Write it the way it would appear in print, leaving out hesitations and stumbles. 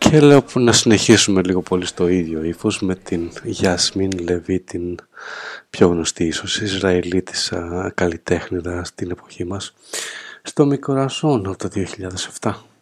Και λέω που να συνεχίσουμε λίγο πολύ στο ίδιο ύφος με την Γιασμίν Λεβί, την πιο γνωστή ίσως Ισραηλίτισσα καλλιτέχνηδα στην εποχή μας, στο Mi Corazón από το 2007.